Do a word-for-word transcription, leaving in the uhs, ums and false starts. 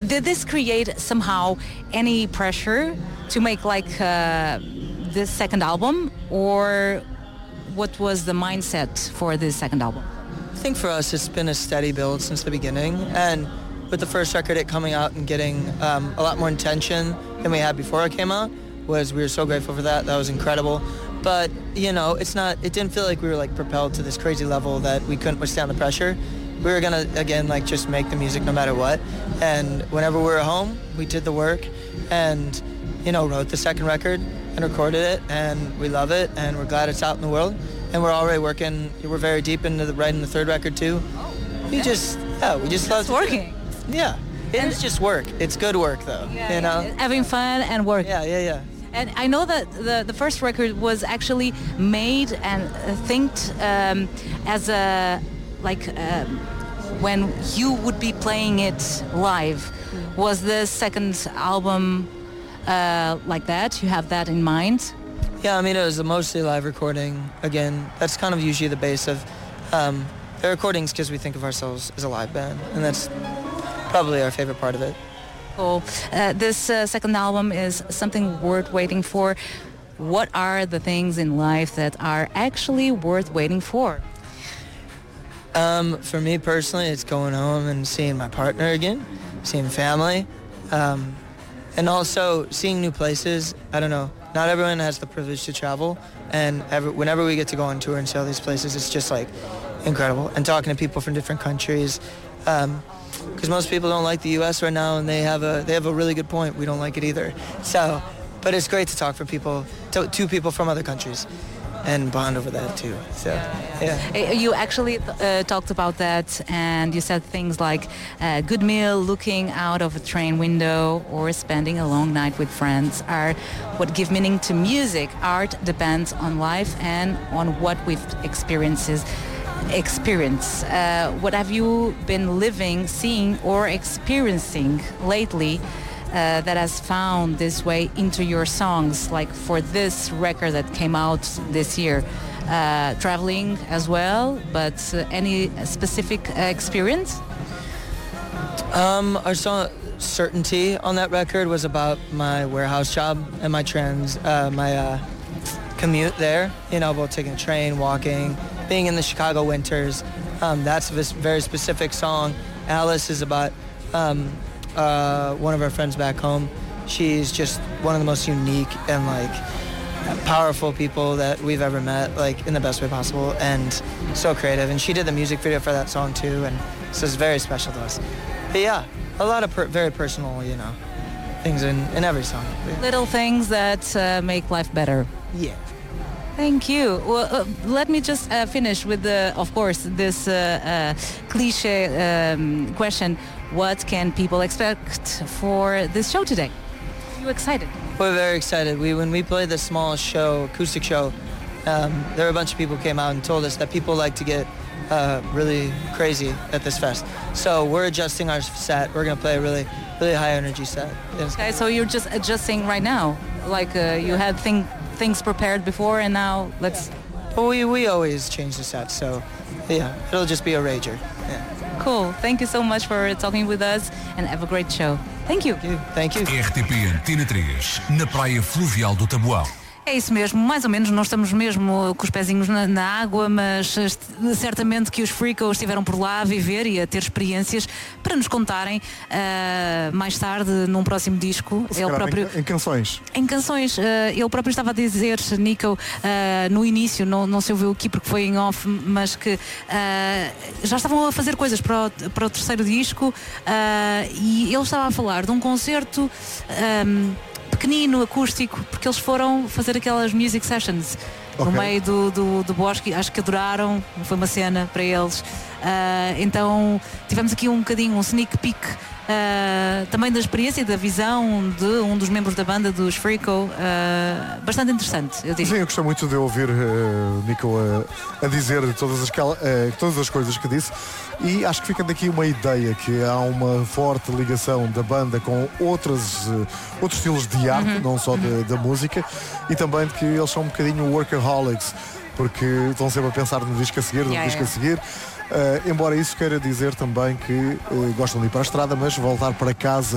did this create somehow any pressure to make like uh, this second album, or what was the mindset for this second album? I think for us it's been a steady build since the beginning, and with the first record it coming out and getting um, a lot more attention than we had before it came out, was we were so grateful for that. That was incredible. But you know, it's not it didn't feel like we were like propelled to this crazy level that we couldn't withstand the pressure. We were gonna again like just make the music no matter what, and whenever we were home we did the work and you know wrote the second record and recorded it, and we love it and we're glad it's out in the world, and we're already working we're very deep into the writing the third record too. We just yeah we just love it's working. Yeah, it's just work. It's good work though. Yeah, you know, yeah. Having fun and work. Yeah, yeah, yeah. And I know that the, the first record was actually made and uh, thinked um, as a, like, um, when you would be playing it live. Was the second album uh, like that? You have that in mind? Yeah, I mean, it was a mostly live recording. Again, that's kind of usually the base of um, the recordings, because we think of ourselves as a live band, and that's probably our favorite part of it. Cool. Uh, this uh, second album is something worth waiting for. What are the things in life that are actually worth waiting for? Um, for me personally, it's going home and seeing my partner again, seeing family, um, and also seeing new places. I don't know. Not everyone has the privilege to travel, and every, whenever we get to go on tour and see all these places, it's just like incredible. And talking to people from different countries. Um, Because most people don't like the U S right now, and they have a they have a really good point. We don't like it either. So, but it's great to talk for people, to, to people from other countries, and bond over that too. So, yeah. yeah. You actually uh, talked about that, and you said things like a good meal, looking out of a train window, or spending a long night with friends are what give meaning to music. Art depends on life and on what we've experiences. experience. Uh, what have you been living, seeing, or experiencing lately uh, that has found this way into your songs, like for this record that came out this year? Uh, traveling as well, but uh, any specific uh, experience? Um, our song Certainty on that record was about my warehouse job and my trans, uh, my uh, commute there, you know, about taking a train, walking, being in the Chicago winters. Um, that's a very specific song. Alice is about um, uh, one of our friends back home. She's just one of the most unique and like powerful people that we've ever met, like in the best way possible, and so creative. And she did the music video for that song too, and so it's very special to us. But yeah, a lot of per- very personal, you know, things in, in every song. Little things that uh, make life better. Yeah. Thank you. Well, uh, let me just uh, finish with, the, of course, this uh, uh, cliche um, question. What can people expect for this show today? Are you excited? We're very excited. We when we played the small show, acoustic show, um, there were a bunch of people who came out and told us that people like to get uh, really crazy at this fest. So we're adjusting our set. We're going to play a really, really high energy set. Okay, so you're just adjusting right now? Like uh, you had thing, things prepared before and now let's... Well, we, we always change the set, so yeah, it'll just be a rager. Yeah. Cool. Thank you so much for talking with us and have a great show. Thank you. Thank you. R T P Antena três, na praia fluvial do Taboão. É isso mesmo, mais ou menos, nós estamos mesmo com os pezinhos na, na água, mas certamente que os Freako estiveram por lá a viver e a ter experiências para nos contarem uh, mais tarde num próximo disco. Ele próprio, em, em canções. Em canções. Uh, ele próprio estava a dizer, Nico, uh, no início, não, não se ouviu aqui porque foi em off, mas que uh, já estavam a fazer coisas para o, para o terceiro disco uh, e ele estava a falar de um concerto um, pequenino, acústico, porque eles foram fazer aquelas music sessions okay. no meio do, do, do bosque, acho que adoraram, foi uma cena para eles. Uh, então tivemos aqui um bocadinho, um sneak peek uh, também da experiência e da visão de um dos membros da banda, dos Freako, uh, bastante interessante, eu diria. Sim, eu gostei muito de ouvir uh, Nico uh, a dizer todas as, uh, todas as coisas que disse. E acho que fica daqui uma ideia que há uma forte ligação da banda com outras, uh, outros estilos de arte, uhum. não só uhum. da música, e também de que eles são um bocadinho workaholics, porque estão sempre a pensar no disco a seguir, no yeah, disco yeah. a seguir. Uh, embora isso queira dizer também que uh, gostam de ir para a estrada, mas voltar para casa